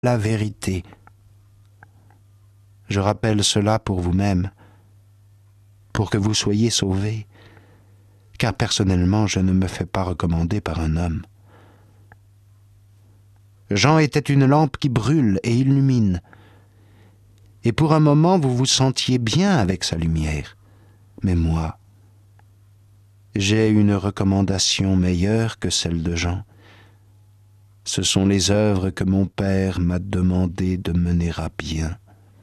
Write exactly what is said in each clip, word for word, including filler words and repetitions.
la vérité. Je rappelle cela pour vous-même, pour que vous soyez sauvés, car personnellement, je ne me fais pas recommander par un homme. Jean était une lampe qui brûle et illumine. Et pour un moment, vous vous sentiez bien avec sa lumière. Mais moi, j'ai une recommandation meilleure que celle de Jean. Ce sont les œuvres que mon Père m'a demandé de mener à bien.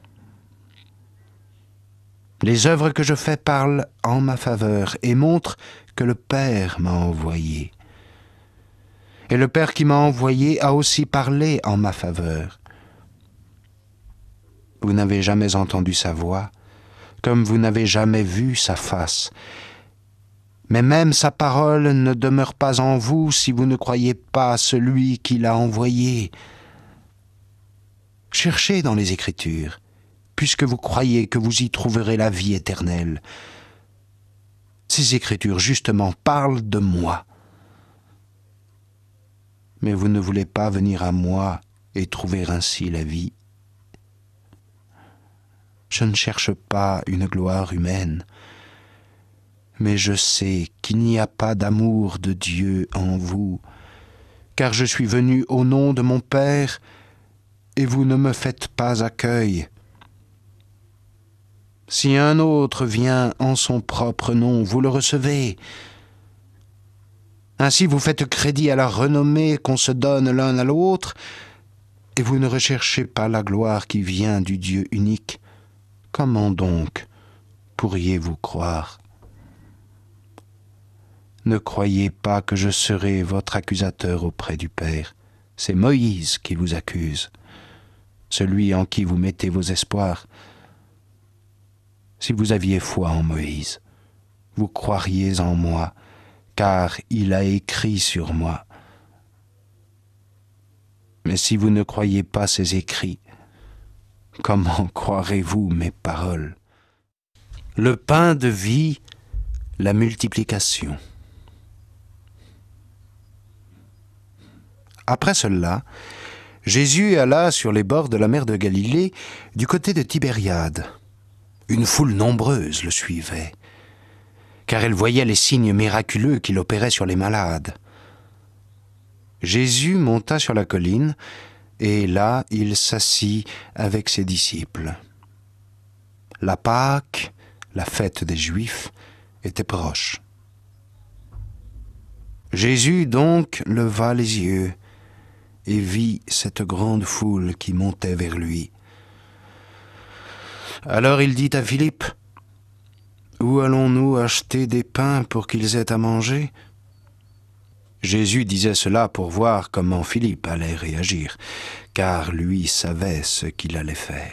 Les œuvres que je fais parlent en ma faveur et montrent que le Père m'a envoyé. Et le Père qui m'a envoyé a aussi parlé en ma faveur. Vous n'avez jamais entendu sa voix, comme vous n'avez jamais vu sa face. Mais même sa parole ne demeure pas en vous si vous ne croyez pas celui qui l'a envoyé. Cherchez dans les Écritures, puisque vous croyez que vous y trouverez la vie éternelle. Ces Écritures, justement, parlent de moi. Mais vous ne voulez pas venir à moi et trouver ainsi la vie. Je ne cherche pas une gloire humaine, mais je sais qu'il n'y a pas d'amour de Dieu en vous, car je suis venu au nom de mon Père, et vous ne me faites pas accueil. Si un autre vient en son propre nom, vous le recevez. Ainsi vous faites crédit à la renommée qu'on se donne l'un à l'autre, et vous ne recherchez pas la gloire qui vient du Dieu unique. Comment donc pourriez-vous croire? Ne croyez pas que je serai votre accusateur auprès du Père. C'est Moïse qui vous accuse, celui en qui vous mettez vos espoirs. Si vous aviez foi en Moïse, vous croiriez en moi, car il a écrit sur moi. Mais si vous ne croyez pas ces écrits, comment croirez-vous mes paroles? Le pain de vie, la multiplication. Après cela, Jésus alla sur les bords de la mer de Galilée, du côté de Tibériade. Une foule nombreuse le suivait, car elle voyait les signes miraculeux qu'il opérait sur les malades. Jésus monta sur la colline, et là il s'assit avec ses disciples. La Pâque, la fête des Juifs, était proche. Jésus donc leva les yeux et vit cette grande foule qui montait vers lui. Alors il dit à Philippe, « Où allons-nous acheter des pains pour qu'ils aient à manger ?» Jésus disait cela pour voir comment Philippe allait réagir, car lui savait ce qu'il allait faire.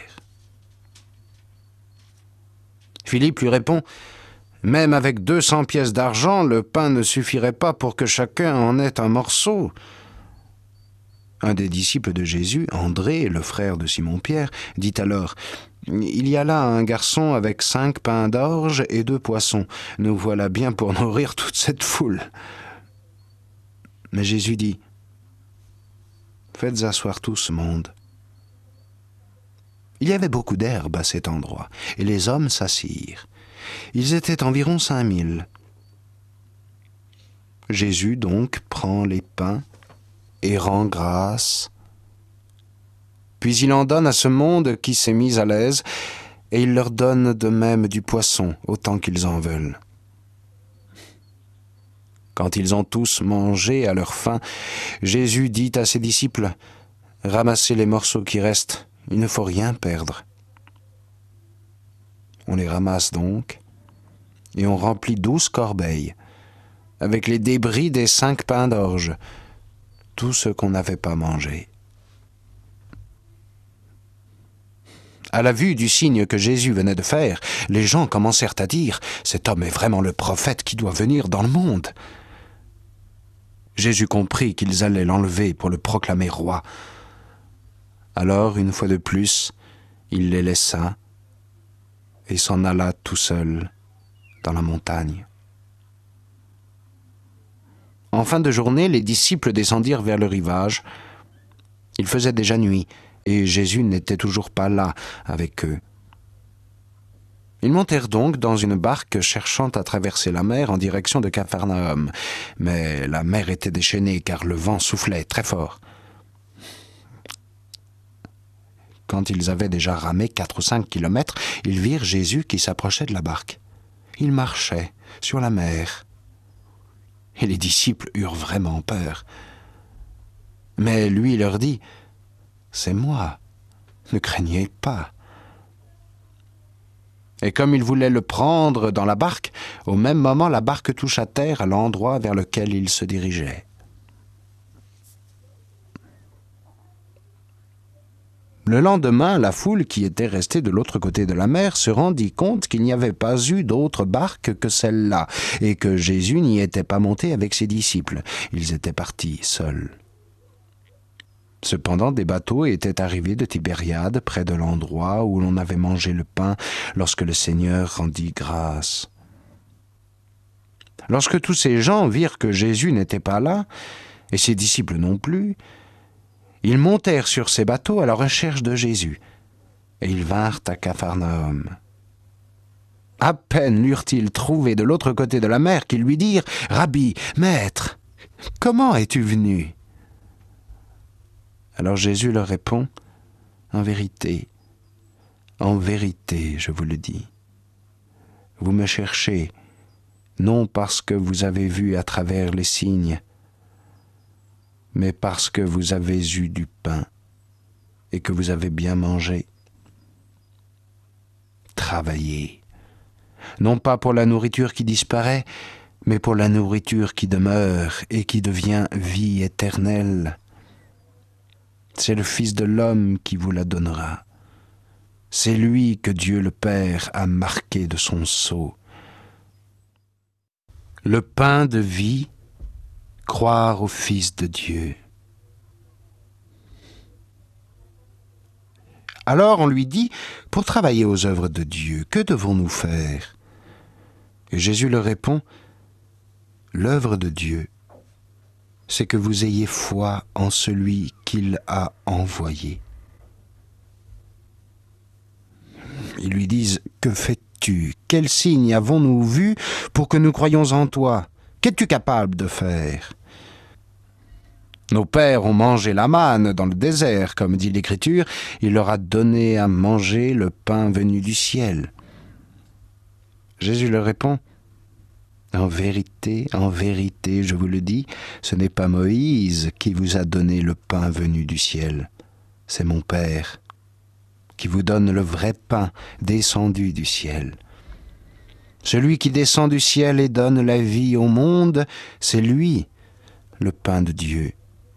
Philippe lui répond, « Même avec deux cents pièces d'argent, le pain ne suffirait pas pour que chacun en ait un morceau. » Un des disciples de Jésus, André, le frère de Simon-Pierre, dit alors, « Il y a là un garçon avec cinq pains d'orge et deux poissons. Nous voilà bien pour nourrir toute cette foule. » Mais Jésus dit, « Faites asseoir tout ce monde. » Il y avait beaucoup d'herbe à cet endroit, et les hommes s'assirent. Ils étaient environ cinq mille. Jésus donc prend les pains et rend grâce. Puis il en donne à ce monde qui s'est mis à l'aise, et il leur donne de même du poisson, autant qu'ils en veulent. Quand ils ont tous mangé à leur faim, Jésus dit à ses disciples, « Ramassez les morceaux qui restent, il ne faut rien perdre. » On les ramasse donc, et on remplit douze corbeilles, avec les débris des cinq pains d'orge, tout ce qu'on n'avait pas mangé. À la vue du signe que Jésus venait de faire, les gens commencèrent à dire « Cet homme est vraiment le prophète qui doit venir dans le monde. » Jésus comprit qu'ils allaient l'enlever pour le proclamer roi. Alors, une fois de plus, il les laissa et s'en alla tout seul dans la montagne. En fin de journée, les disciples descendirent vers le rivage. Il faisait déjà nuit, et Jésus n'était toujours pas là avec eux. Ils montèrent donc dans une barque cherchant à traverser la mer en direction de Capharnaüm. Mais la mer était déchaînée car le vent soufflait très fort. Quand ils avaient déjà ramé quatre ou cinq kilomètres, ils virent Jésus qui s'approchait de la barque. Il marchait sur la mer. Et les disciples eurent vraiment peur. Mais lui leur dit « C'est moi, ne craignez pas ». Et comme il voulait le prendre dans la barque, au même moment la barque touche à terre à l'endroit vers lequel il se dirigeait. Le lendemain, la foule qui était restée de l'autre côté de la mer se rendit compte qu'il n'y avait pas eu d'autre barque que celle-là, et que Jésus n'y était pas monté avec ses disciples. Ils étaient partis seuls. Cependant, des bateaux étaient arrivés de Tibériade, près de l'endroit où l'on avait mangé le pain lorsque le Seigneur rendit grâce. Lorsque tous ces gens virent que Jésus n'était pas là, et ses disciples non plus, ils montèrent sur ces bateaux à la recherche de Jésus, et ils vinrent à Capharnaüm. À peine l'eurent-ils trouvé de l'autre côté de la mer qu'ils lui dirent « Rabbi, maître, comment es-tu venu ?» Alors Jésus leur répond « En vérité, en vérité, je vous le dis, vous me cherchez, non parce que vous avez vu à travers les signes, mais parce que vous avez eu du pain et que vous avez bien mangé. Travaillez, non pas pour la nourriture qui disparaît, mais pour la nourriture qui demeure et qui devient vie éternelle. C'est le Fils de l'homme qui vous la donnera. C'est lui que Dieu le Père a marqué de son sceau. Le pain de vie, croire au Fils de Dieu. Alors on lui dit, pour travailler aux œuvres de Dieu, que devons-nous faire? Et Jésus leur répond, l'œuvre de Dieu, c'est que vous ayez foi en celui qu'il a envoyé. Ils lui disent, que fais-tu? Quel signe avons-nous vu pour que nous croyions en toi? Qu'es-tu capable de faire? Nos pères ont mangé la manne dans le désert, comme dit l'Écriture, il leur a donné à manger le pain venu du ciel. Jésus leur répond, en vérité, en vérité, je vous le dis, ce n'est pas Moïse qui vous a donné le pain venu du ciel, c'est mon Père qui vous donne le vrai pain descendu du ciel. Celui qui descend du ciel et donne la vie au monde, c'est lui, le pain de Dieu.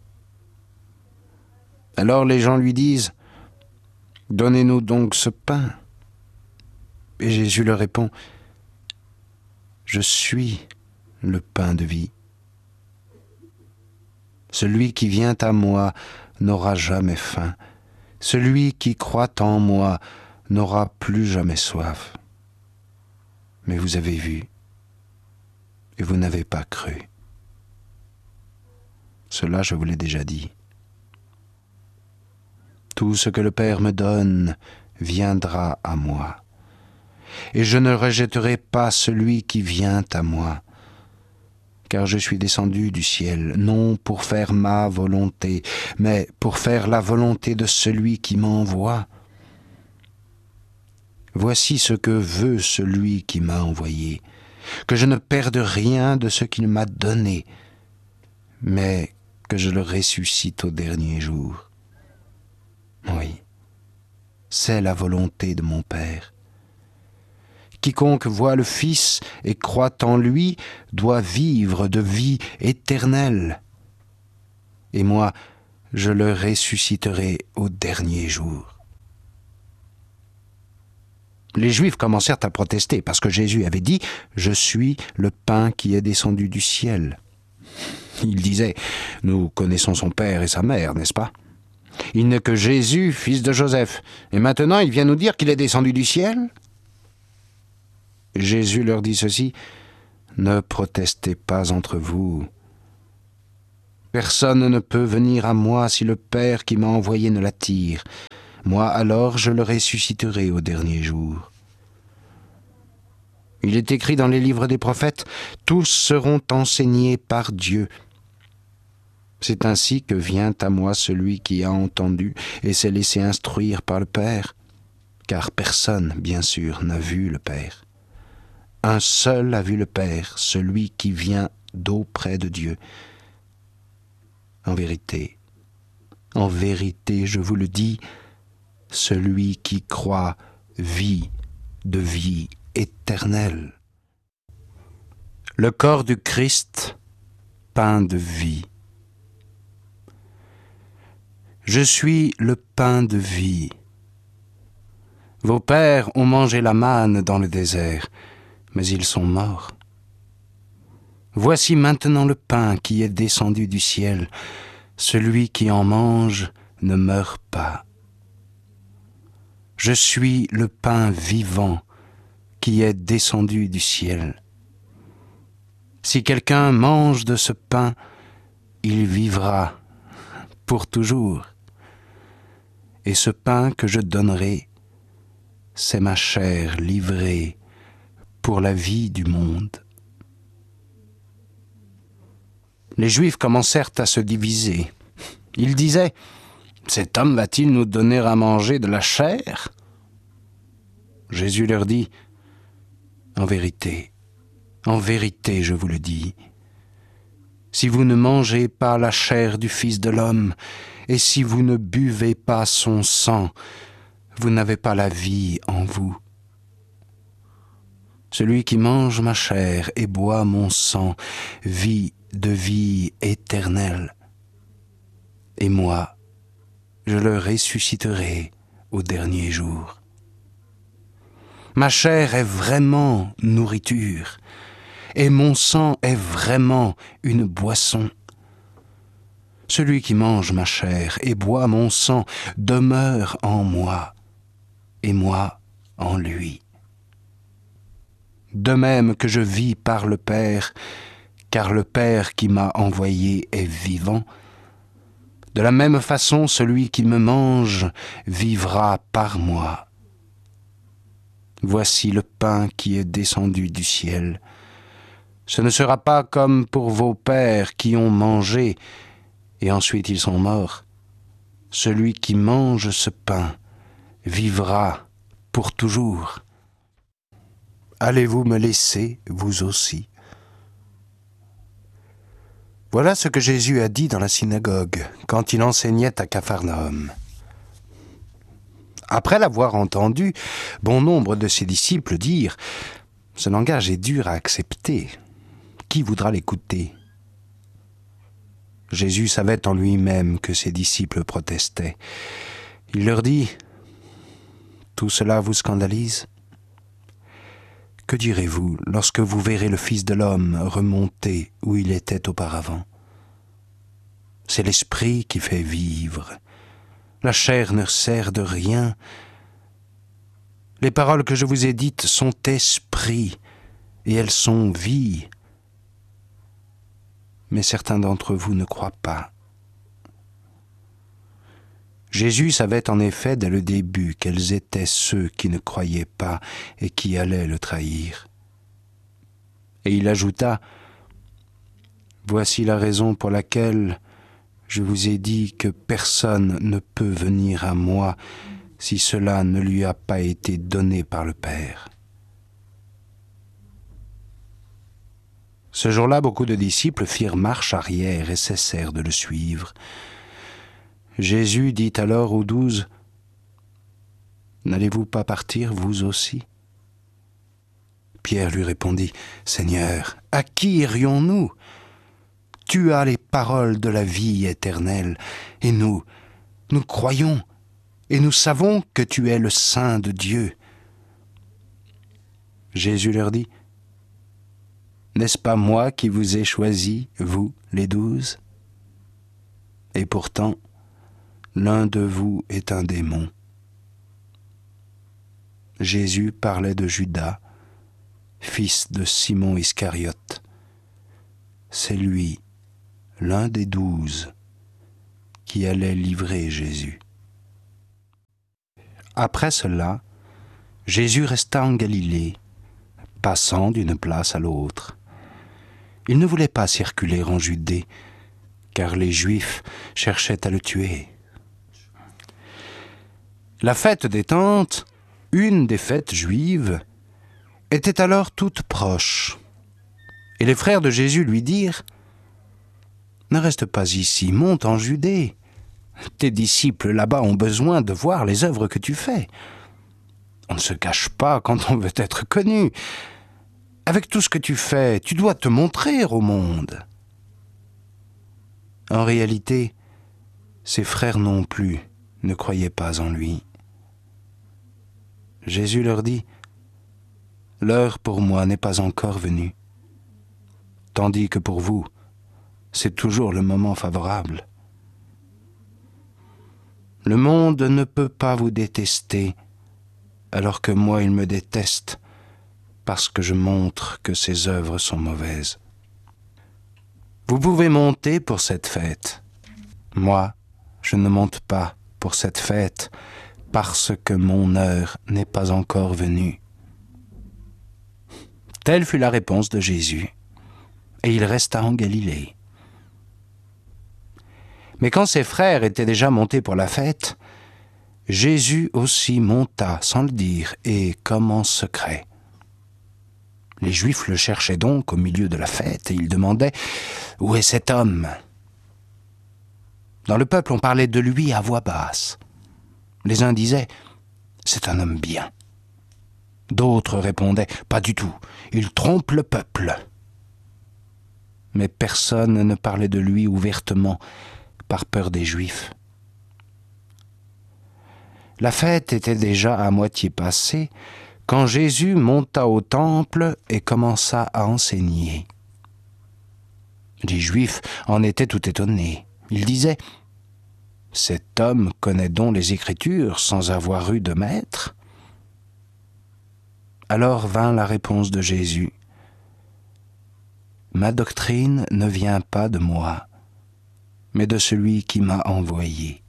Alors les gens lui disent, « Donnez-nous donc ce pain. » Et Jésus leur répond, « Je suis le pain de vie. Celui qui vient à moi n'aura jamais faim. Celui qui croit en moi n'aura plus jamais soif. Mais vous avez vu, et vous n'avez pas cru. Cela, je vous l'ai déjà dit. Tout ce que le Père me donne viendra à moi. Et je ne rejetterai pas celui qui vient à moi, car je suis descendu du ciel, non pour faire ma volonté, mais pour faire la volonté de celui qui m'envoie. Voici ce que veut celui qui m'a envoyé, que je ne perde rien de ce qu'il m'a donné, mais que je le ressuscite au dernier jour. Oui, c'est la volonté de mon Père. Quiconque voit le Fils et croit en lui doit vivre de vie éternelle. Et moi, je le ressusciterai au dernier jour. Les Juifs commencèrent à protester parce que Jésus avait dit « Je suis le pain qui est descendu du ciel ». Ils disaient « Nous connaissons son père et sa mère, n'est-ce pas? Il n'est que Jésus, fils de Joseph. Et maintenant, il vient nous dire qu'il est descendu du ciel ?» Jésus leur dit ceci, « Ne protestez pas entre vous. Personne ne peut venir à moi si le Père qui m'a envoyé ne l'attire. Moi alors je le ressusciterai au dernier jour. Il est écrit dans les livres des prophètes, tous seront enseignés par Dieu. C'est ainsi que vient à moi celui qui a entendu et s'est laissé instruire par le Père, car personne, bien sûr, n'a vu le Père. Un seul a vu le Père, celui qui vient d'auprès de Dieu. En vérité, en vérité, je vous le dis, celui qui croit vit de vie éternelle. Le corps du Christ, pain de vie. Je suis le pain de vie. Vos pères ont mangé la manne dans le désert, mais ils sont morts. Voici maintenant le pain qui est descendu du ciel. Celui qui en mange ne meurt pas. Je suis le pain vivant qui est descendu du ciel. Si quelqu'un mange de ce pain, il vivra pour toujours. Et ce pain que je donnerai, c'est ma chair livrée pour la vie du monde. Les Juifs commencèrent à se diviser. Ils disaient, « Cet homme va-t-il nous donner à manger de la chair ?» Jésus leur dit, « En vérité, en vérité, je vous le dis, si vous ne mangez pas la chair du Fils de l'homme, et si vous ne buvez pas son sang, vous n'avez pas la vie en vous. Celui qui mange ma chair et boit mon sang vit de vie éternelle. Et moi, je le ressusciterai au dernier jour. Ma chair est vraiment nourriture, et mon sang est vraiment une boisson. Celui qui mange ma chair et boit mon sang demeure en moi, et moi en lui. De même que je vis par le Père, car le Père qui m'a envoyé est vivant, de la même façon celui qui me mange vivra par moi. Voici le pain qui est descendu du ciel. Ce ne sera pas comme pour vos pères qui ont mangé, et ensuite ils sont morts. Celui qui mange ce pain vivra pour toujours. Allez-vous me laisser, vous aussi? Voilà ce que Jésus a dit dans la synagogue, quand il enseignait à Capharnaüm. Après l'avoir entendu, bon nombre de ses disciples dirent « Ce langage est dur à accepter. Qui voudra l'écouter ?» Jésus savait en lui-même que ses disciples protestaient. Il leur dit « Tout cela vous scandalise ? Que direz-vous lorsque vous verrez le Fils de l'homme remonter où il était auparavant ? C'est l'esprit qui fait vivre. La chair ne sert de rien. Les paroles que je vous ai dites sont esprit, et elles sont vie. Mais certains d'entre vous ne croient pas. Jésus savait en effet dès le début quels étaient ceux qui ne croyaient pas et qui allaient le trahir. Et il ajouta, « Voici la raison pour laquelle je vous ai dit que personne ne peut venir à moi si cela ne lui a pas été donné par le Père. » Ce jour-là, beaucoup de disciples firent marche arrière et cessèrent de le suivre. Jésus dit alors aux douze, « N'allez-vous pas partir, vous aussi ?» Pierre lui répondit, « Seigneur, à qui irions-nous ? Tu as les paroles de la vie éternelle, et nous, nous croyons, et nous savons que tu es le Saint de Dieu. » Jésus leur dit, « N'est-ce pas moi qui vous ai choisis, vous, les douze ? Et pourtant, l'un de vous est un démon. » Jésus parlait de Judas, fils de Simon Iscariote. C'est lui, l'un des douze, qui allait livrer Jésus. Après cela, Jésus resta en Galilée, passant d'une place à l'autre. Il ne voulait pas circuler en Judée, car les Juifs cherchaient à le tuer. La fête des Tentes, une des fêtes juives, était alors toute proche. Et les frères de Jésus lui dirent « Ne reste pas ici, monte en Judée. Tes disciples là-bas ont besoin de voir les œuvres que tu fais. On ne se cache pas quand on veut être connu. Avec tout ce que tu fais, tu dois te montrer au monde. » En réalité, ses frères non plus ne croyaient pas en lui. Jésus leur dit « L'heure pour moi n'est pas encore venue, tandis que pour vous, c'est toujours le moment favorable. Le monde ne peut pas vous détester, alors que moi il me déteste, parce que je montre que ses œuvres sont mauvaises. Vous pouvez monter pour cette fête. Moi, je ne monte pas pour cette fête, parce que mon heure n'est pas encore venue. » Telle fut la réponse de Jésus, et il resta en Galilée. Mais quand ses frères étaient déjà montés pour la fête, Jésus aussi monta sans le dire, et comme en secret. Les Juifs le cherchaient donc au milieu de la fête, et ils demandaient « Où est cet homme ?» Dans le peuple, on parlait de lui à voix basse. Les uns disaient « C'est un homme bien ». D'autres répondaient « Pas du tout, il trompe le peuple ». Mais personne ne parlait de lui ouvertement, par peur des Juifs. La fête était déjà à moitié passée, quand Jésus monta au temple et commença à enseigner. Les Juifs en étaient tout étonnés. Ils disaient « Cet homme connaît donc les Écritures sans avoir eu de maître ?» Alors vint la réponse de Jésus. « Ma doctrine ne vient pas de moi, mais de celui qui m'a envoyé.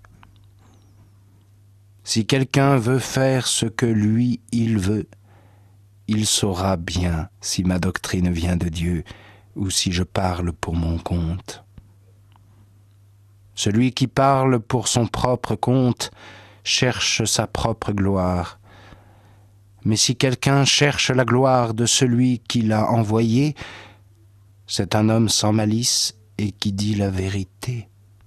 Si quelqu'un veut faire ce que lui, il veut, il saura bien si ma doctrine vient de Dieu ou si je parle pour mon compte. Celui qui parle pour son propre compte cherche sa propre gloire. Mais si quelqu'un cherche la gloire de celui qui l'a envoyé, c'est un homme sans malice et qui dit la vérité.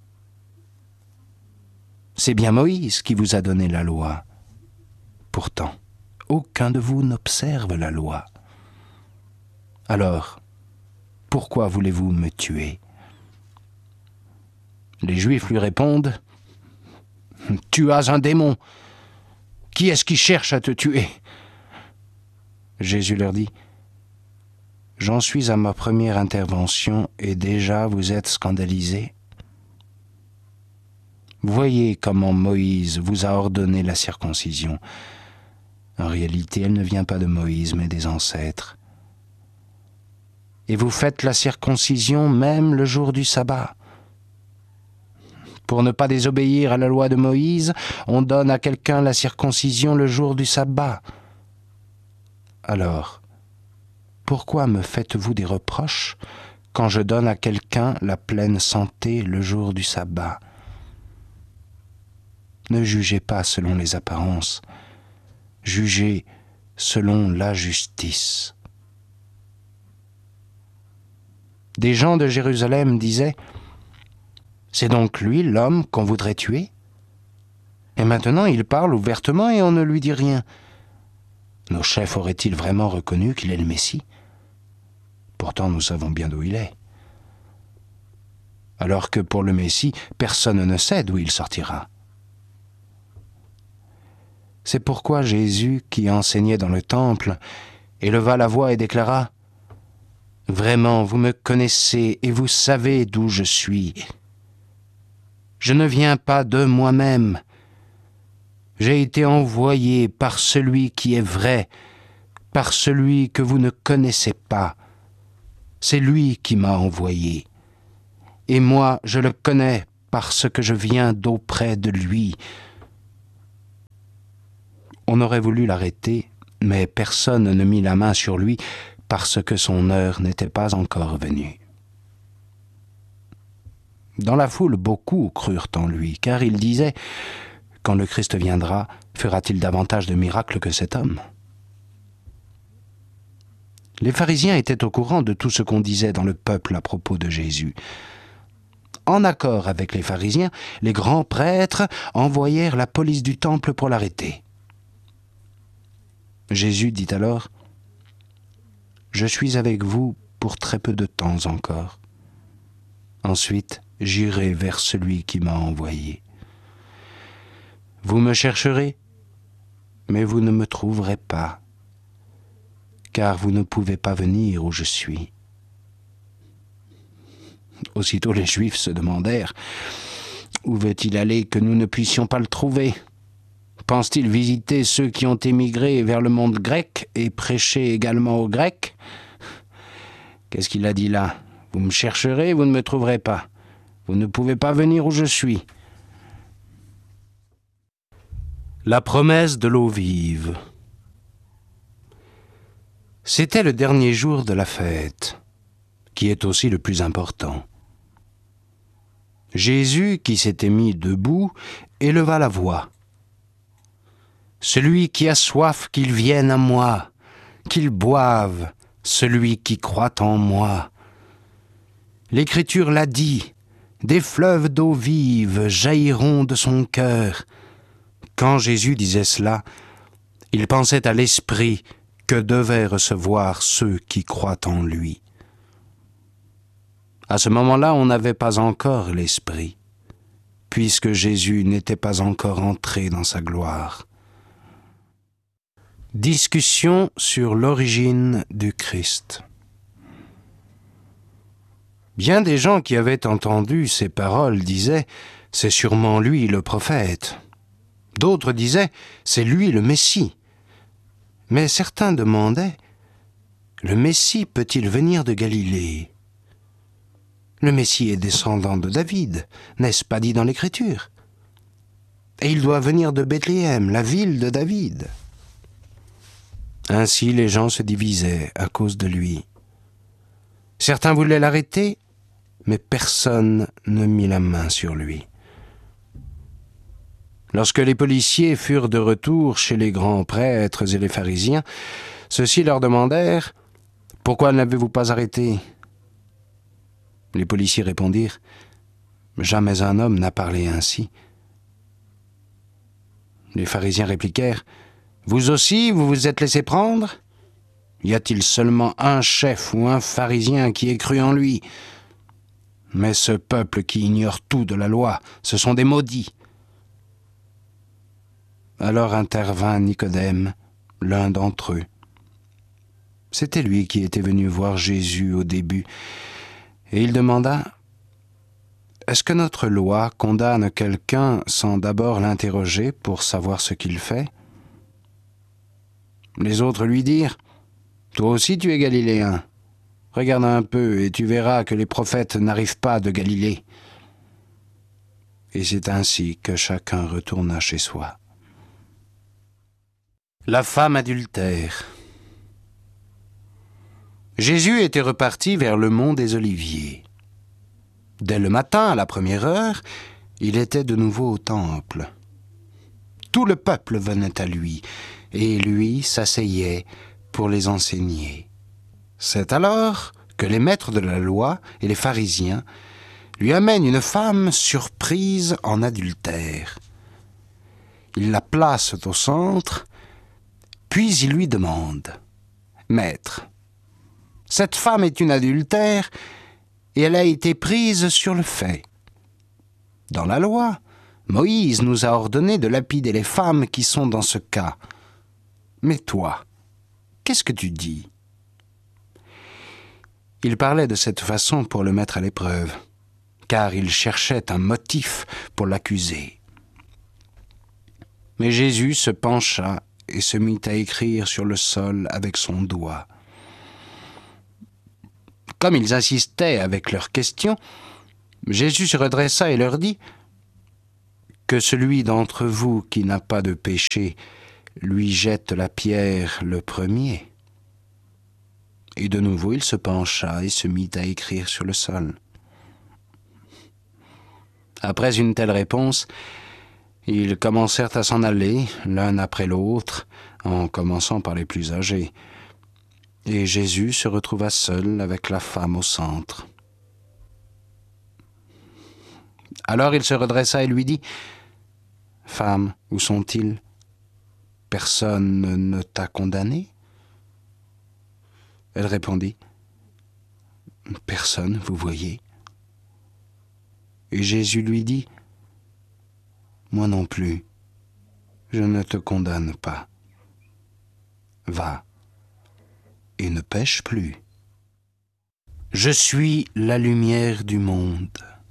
C'est bien Moïse qui vous a donné la loi. Pourtant, aucun de vous n'observe la loi. Alors, pourquoi voulez-vous me tuer ? » Les Juifs lui répondent « Tu as un démon. Qui est-ce qui cherche à te tuer ?» Jésus leur dit « J'en suis à ma première intervention et déjà vous êtes scandalisés. Voyez comment Moïse vous a ordonné la circoncision. En réalité, elle ne vient pas de Moïse, mais des ancêtres. Et vous faites la circoncision même le jour du sabbat. Pour ne pas désobéir à la loi de Moïse, on donne à quelqu'un la circoncision le jour du sabbat. Alors, pourquoi me faites-vous des reproches quand je donne à quelqu'un la pleine santé le jour du sabbat ? Ne jugez pas selon les apparences, jugez selon la justice. » Des gens de Jérusalem disaient « C'est donc lui l'homme qu'on voudrait tuer ? Et maintenant il parle ouvertement et on ne lui dit rien. Nos chefs auraient-ils vraiment reconnu qu'il est le Messie ? Pourtant nous savons bien d'où il est. Alors que pour le Messie, personne ne sait d'où il sortira. » C'est pourquoi Jésus, qui enseignait dans le temple, éleva la voix et déclara « Vraiment, vous me connaissez et vous savez d'où je suis. Je ne viens pas de moi-même. J'ai été envoyé par celui qui est vrai, par celui que vous ne connaissez pas. C'est lui qui m'a envoyé. et moi je le connais parce que je viens d'auprès de lui. » On aurait voulu l'arrêter, mais personne ne mit la main sur lui parce que son heure n'était pas encore venue. Dans la foule, beaucoup crurent en lui, car il disait « Quand le Christ viendra, fera-t-il davantage de miracles que cet homme ?» Les pharisiens étaient au courant de tout ce qu'on disait dans le peuple à propos de Jésus. En accord avec les pharisiens, les grands prêtres envoyèrent la police du temple pour l'arrêter. Jésus dit alors « Je suis avec vous pour très peu de temps encore. Ensuite, j'irai vers celui qui m'a envoyé. Vous me chercherez, mais vous ne me trouverez pas, car vous ne pouvez pas venir où je suis. » Aussitôt les Juifs se demandèrent « Où veut-il aller que nous ne puissions pas le trouver ? Pense-t-il visiter ceux qui ont émigré vers le monde grec et prêcher également aux Grecs ? Qu'est-ce qu'il a dit là ? Vous me chercherez, vous ne me trouverez pas. Vous ne pouvez pas venir où je suis. » La promesse de l'eau vive. C'était le dernier jour de la fête, qui est aussi le plus important. Jésus, qui s'était mis debout, éleva la voix. « Celui qui a soif, qu'il vienne à moi, qu'il boive, celui qui croit en moi. L'Écriture l'a dit, des fleuves d'eau vive jailliront de son cœur. » Quand Jésus disait cela, il pensait à l'Esprit que devaient recevoir ceux qui croient en lui. À ce moment-là, on n'avait pas encore l'Esprit, puisque Jésus n'était pas encore entré dans sa gloire. Discussion sur l'origine du Christ. Bien des gens qui avaient entendu ces paroles disaient « C'est sûrement lui le prophète ». D'autres disaient « C'est lui le Messie ». Mais certains demandaient « Le Messie peut-il venir de Galilée ? Le Messie est descendant de David, n'est-ce pas dit dans l'Écriture ? Et il doit venir de Bethléem, la ville de David. » Ainsi les gens se divisaient à cause de lui. Certains voulaient l'arrêter, mais personne ne mit la main sur lui. Lorsque les policiers furent de retour chez les grands prêtres et les pharisiens, ceux-ci leur demandèrent « Pourquoi ne l'avez-vous pas arrêté ?» Les policiers répondirent « Jamais un homme n'a parlé ainsi. » Les pharisiens répliquèrent « Vous aussi, vous vous êtes laissé prendre ? Y a-t-il seulement un chef ou un pharisien qui ait cru en lui ? Mais ce peuple qui ignore tout de la loi, ce sont des maudits. » Alors intervint Nicodème, l'un d'entre eux. C'était lui qui était venu voir Jésus au début, et il demanda « Est-ce que notre loi condamne quelqu'un sans d'abord l'interroger pour savoir ce qu'il fait ?» Les autres lui dirent « Toi aussi tu es galiléen. Regarde un peu et tu verras que les prophètes n'arrivent pas de Galilée. » Et c'est ainsi que chacun retourna chez soi. La femme adultère. Jésus était reparti vers le mont des Oliviers. Dès le matin, à la première heure, il était de nouveau au temple. Tout le peuple venait à lui, et lui s'asseyait pour les enseigner. C'est alors que les maîtres de la loi et les pharisiens lui amènent une femme surprise en adultère. Ils la placent au centre, puis ils lui demandent « Maître, cette femme est une adultère et elle a été prise sur le fait. Dans la loi, Moïse nous a ordonné de lapider les femmes qui sont dans ce cas. Mais toi, qu'est-ce que tu dis ?» Il parlait de cette façon pour le mettre à l'épreuve, car il cherchait un motif pour l'accuser. Mais Jésus se pencha et se mit à écrire sur le sol avec son doigt. Comme ils insistaient avec leurs questions, Jésus se redressa et leur dit « Que celui d'entre vous qui n'a pas de péché lui jette la pierre le premier. » Et de nouveau il se pencha et se mit à écrire sur le sol. Après une telle réponse, ils commencèrent à s'en aller, l'un après l'autre, en commençant par les plus âgés. Et Jésus se retrouva seul avec la femme au centre. Alors il se redressa et lui dit « Femme, où sont-ils? Personne ne t'a condamné ?» Elle répondit « Personne, vous voyez. » Et Jésus lui dit « Moi non plus, je ne te condamne pas. Va et ne pêche plus. Je suis la lumière du monde. »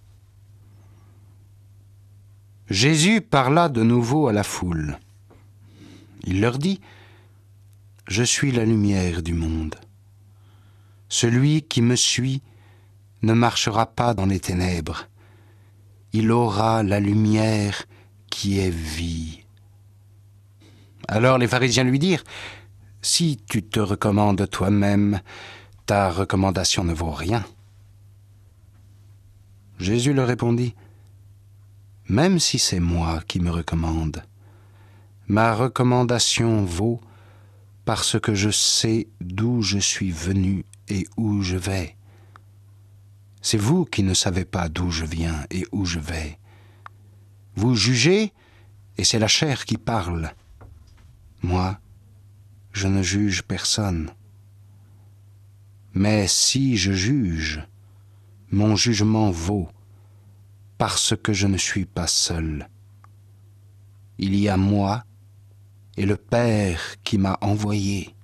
Jésus parla de nouveau à la foule. Il leur dit « Je suis la lumière du monde. Celui qui me suit ne marchera pas dans les ténèbres. Il aura la lumière qui est vie. » Alors les pharisiens lui dirent « Si tu te recommandes toi-même, ta recommandation ne vaut rien. » Jésus leur répondit « Même si c'est moi qui me recommande, ma recommandation vaut parce que je sais d'où je suis venu et où je vais. C'est vous qui ne savez pas d'où je viens et où je vais. Vous jugez, et c'est la chair qui parle. Moi, je ne juge personne. Mais si je juge, mon jugement vaut, parce que je ne suis pas seul. Il y a moi et le Père qui m'a envoyé.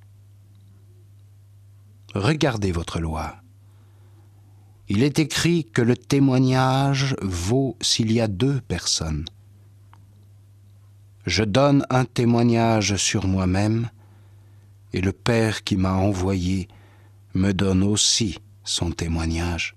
Regardez votre loi. Il est écrit que le témoignage vaut s'il y a deux personnes. Je donne un témoignage sur moi-même, et le Père qui m'a envoyé me donne aussi son témoignage.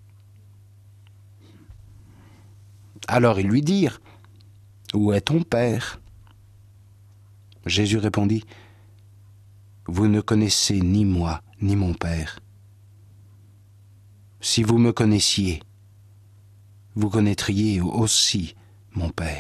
Alors ils lui dirent « Où est ton Père ?» Jésus répondit « Vous ne connaissez ni moi, ni mon Père. Si vous me connaissiez, vous connaîtriez aussi mon Père. »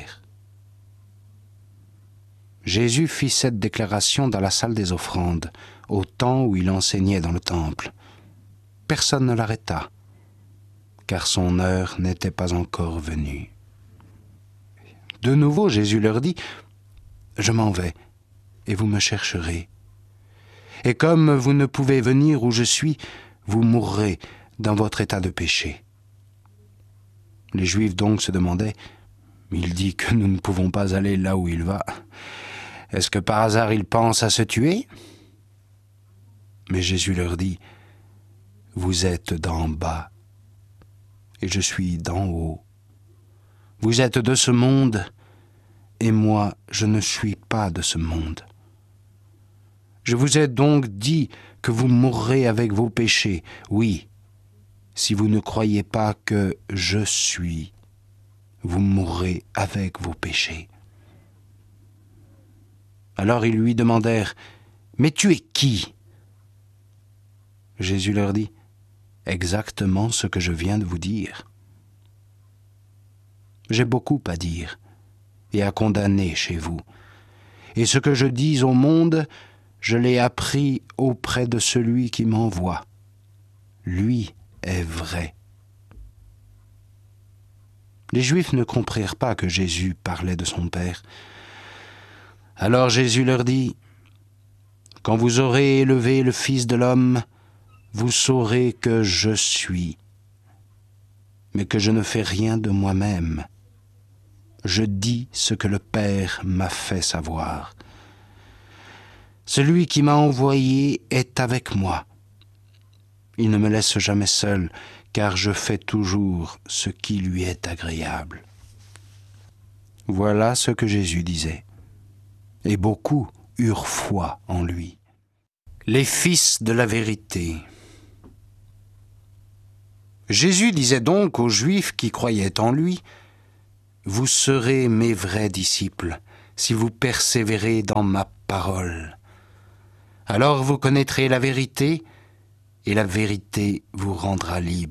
Jésus fit cette déclaration dans la salle des offrandes, au temps où il enseignait dans le temple. Personne ne l'arrêta, car son heure n'était pas encore venue. De nouveau, Jésus leur dit « Je m'en vais, et vous me chercherez. Et comme vous ne pouvez venir où je suis, vous mourrez dans votre état de péché. » Les Juifs donc se demandaient « Il dit que nous ne pouvons pas aller là où il va. Est-ce que par hasard il pense à se tuer ?» Mais Jésus leur dit « Vous êtes d'en bas, et je suis d'en haut. Vous êtes de ce monde, et moi, je ne suis pas de ce monde. Je vous ai donc dit que vous mourrez avec vos péchés. Oui, si vous ne croyez pas que je suis, vous mourrez avec vos péchés. » Alors ils lui demandèrent « Mais tu es qui ?» Jésus leur dit « Exactement ce que je viens de vous dire. J'ai beaucoup à dire et à condamner chez vous. Et ce que je dis au monde, je l'ai appris auprès de celui qui m'envoie. Lui est vrai. » Les Juifs ne comprirent pas que Jésus parlait de son Père. Alors Jésus leur dit « Quand vous aurez élevé le Fils de l'homme, vous saurez que je suis, mais que je ne fais rien de moi-même. Je dis ce que le Père m'a fait savoir. Celui qui m'a envoyé est avec moi. Il ne me laisse jamais seul, car je fais toujours ce qui lui est agréable. » Voilà ce que Jésus disait. Et beaucoup eurent foi en lui. Les fils de la vérité. Jésus disait donc aux Juifs qui croyaient en lui, « Vous serez mes vrais disciples, si vous persévérez dans ma parole. Alors vous connaîtrez la vérité, et la vérité vous rendra libre. »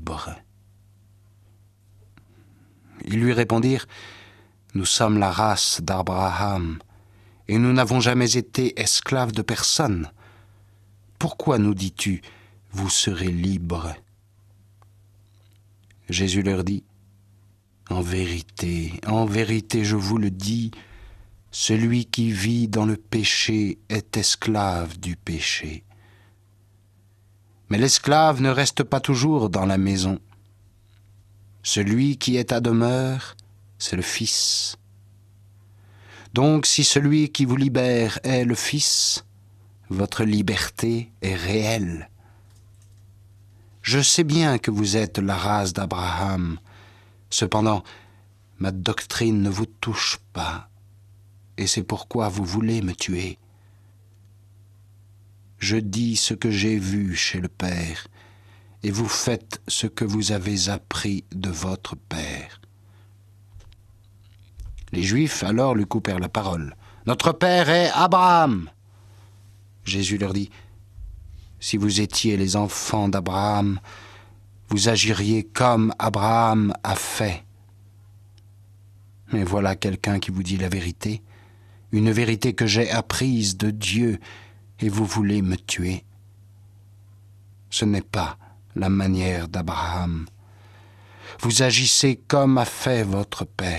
Ils lui répondirent, « Nous sommes la race d'Abraham, et nous n'avons jamais été esclaves de personne. Pourquoi nous dis-tu, vous serez libres ?» Jésus leur dit, « En vérité, en vérité, je vous le dis, celui qui vit dans le péché est esclave du péché. Mais l'esclave ne reste pas toujours dans la maison. Celui qui est à demeure, c'est le Fils. Donc si celui qui vous libère est le Fils, votre liberté est réelle. Je sais bien que vous êtes la race d'Abraham, cependant, ma doctrine ne vous touche pas, et c'est pourquoi vous voulez me tuer. Je dis ce que j'ai vu chez le Père, et vous faites ce que vous avez appris de votre Père. » Les Juifs alors lui coupèrent la parole. « Notre Père est Abraham !» Jésus leur dit, « Si vous étiez les enfants d'Abraham, vous agiriez comme Abraham a fait. Mais voilà quelqu'un qui vous dit la vérité, une vérité que j'ai apprise de Dieu, et vous voulez me tuer. Ce n'est pas la manière d'Abraham. Vous agissez comme a fait votre père. »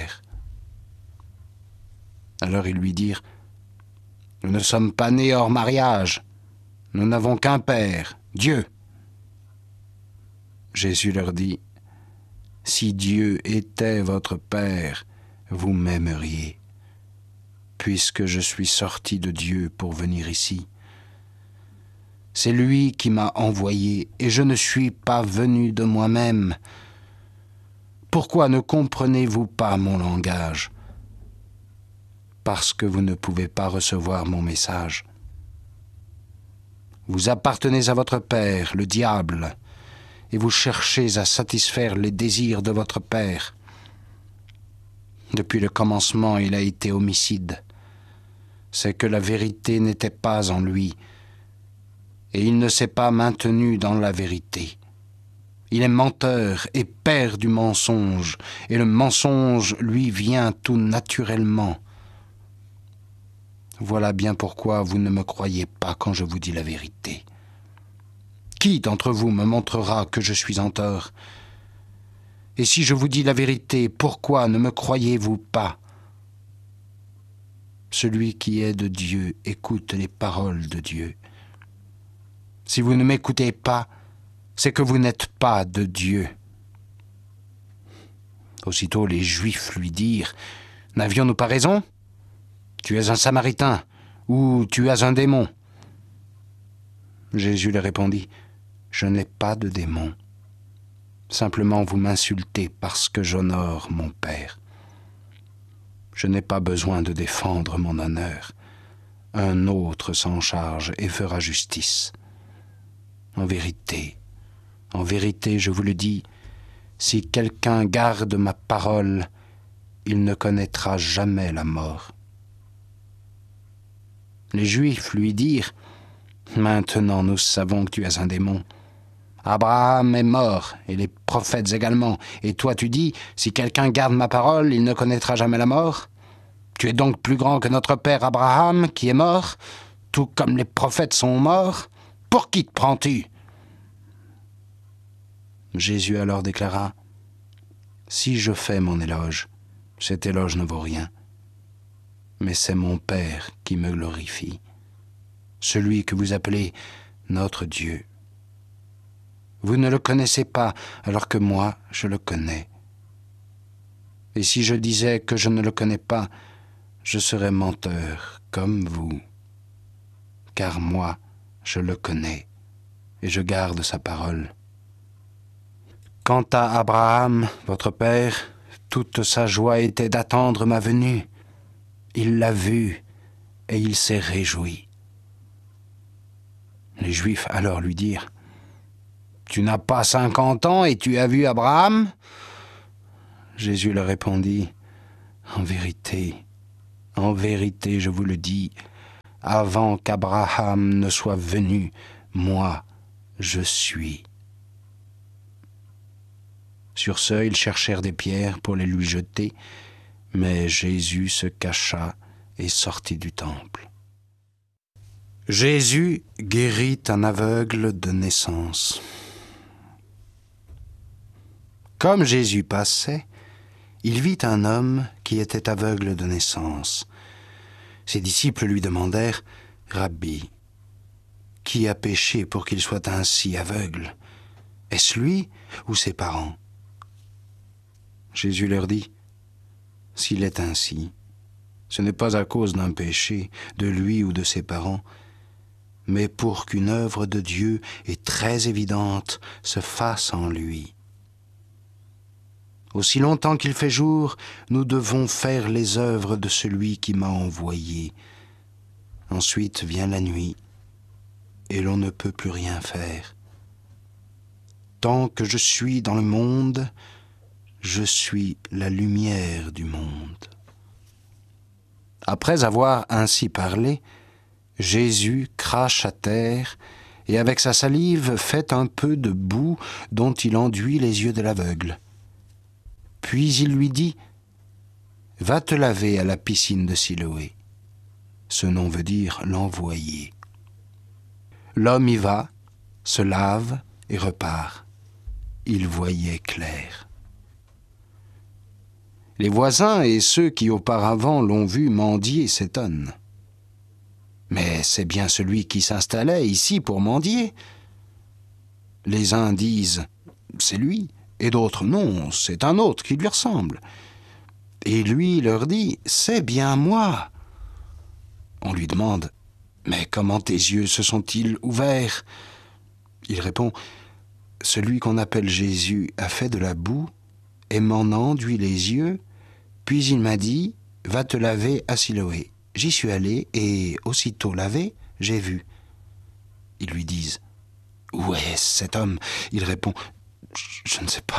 Alors ils lui dirent, « Nous ne sommes pas nés hors mariage. Nous n'avons qu'un père, Dieu. » Jésus leur dit, « Si Dieu était votre père, vous m'aimeriez, puisque je suis sorti de Dieu pour venir ici. C'est lui qui m'a envoyé, et je ne suis pas venu de moi-même. Pourquoi ne comprenez-vous pas mon langage? Parce que vous ne pouvez pas recevoir mon message. Vous appartenez à votre père, le diable, et vous cherchez à satisfaire les désirs de votre père. Depuis le commencement, il a été homicide. C'est que la vérité n'était pas en lui, et il ne s'est pas maintenu dans la vérité. Il est menteur et père du mensonge, et le mensonge lui vient tout naturellement. Voilà bien pourquoi vous ne me croyez pas quand je vous dis la vérité. Qui d'entre vous me montrera que je suis en tort? Et si je vous dis la vérité, pourquoi ne me croyez-vous pas? Celui qui est de Dieu écoute les paroles de Dieu. Si vous ne m'écoutez pas, c'est que vous n'êtes pas de Dieu. » Aussitôt les Juifs lui dirent, « N'avions-nous pas raison? Tu es un Samaritain, ou tu es un démon. » Jésus leur répondit, « Je n'ai pas de démon. Simplement vous m'insultez parce que j'honore mon Père. Je n'ai pas besoin de défendre mon honneur. Un autre s'en charge et fera justice. En vérité, en vérité, je vous le dis, si quelqu'un garde ma parole, il ne connaîtra jamais la mort. » Les Juifs lui dirent, « Maintenant nous savons que tu es un démon. Abraham est mort, et les prophètes également. Et toi tu dis, si quelqu'un garde ma parole, il ne connaîtra jamais la mort. Tu es donc plus grand que notre père Abraham, qui est mort, tout comme les prophètes sont morts. Pour qui te prends-tu? » Jésus alors déclara, « Si je fais mon éloge, cet éloge ne vaut rien. Mais c'est mon Père qui me glorifie, celui que vous appelez notre Dieu. Vous ne le connaissez pas, alors que moi, je le connais. Et si je disais que je ne le connais pas, je serais menteur comme vous. Car moi, je le connais, et je garde sa parole. Quant à Abraham, votre père, toute sa joie était d'attendre ma venue. Il l'a vu, et il s'est réjoui. » Les Juifs alors lui dirent, « Tu n'as pas cinquante ans et tu as vu Abraham ?» Jésus leur répondit, « En vérité, en vérité, je vous le dis, avant qu'Abraham ne soit venu, moi, je suis. » Sur ce, ils cherchèrent des pierres pour les lui jeter, mais Jésus se cacha et sortit du temple. Jésus guérit un aveugle de naissance. Comme Jésus passait, il vit un homme qui était aveugle de naissance. Ses disciples lui demandèrent, « Rabbi, qui a péché pour qu'il soit ainsi aveugle? Est-ce lui ou ses parents ?» Jésus leur dit, « S'il est ainsi, ce n'est pas à cause d'un péché de lui ou de ses parents, mais pour qu'une œuvre de Dieu est très évidente se fasse en lui. Aussi longtemps qu'il fait jour, nous devons faire les œuvres de celui qui m'a envoyé. Ensuite vient la nuit, et l'on ne peut plus rien faire. Tant que je suis dans le monde, je suis la lumière du monde. » Après avoir ainsi parlé, Jésus crache à terre et avec sa salive fait un peu de boue dont il enduit les yeux de l'aveugle. Puis il lui dit, « Va te laver à la piscine de Siloé. » Ce nom veut dire « l'envoyé ». L'homme y va, se lave et repart. Il voyait clair. Les voisins et ceux qui auparavant l'ont vu mendier s'étonnent. « Mais c'est bien celui qui s'installait ici pour mendier. » Les uns disent « C'est lui », et d'autres « Non, c'est un autre qui lui ressemble. » Et lui leur dit « C'est bien moi. » On lui demande « Mais comment tes yeux se sont-ils ouverts ?» Il répond « Celui qu'on appelle Jésus a fait de la boue et m'en a enduit les yeux, puis il m'a dit « Va te laver à Siloé ». J'y suis allé et, aussitôt lavé, j'ai vu. » Ils lui disent « Où est cet homme ?» Il répond « Je ne sais pas. »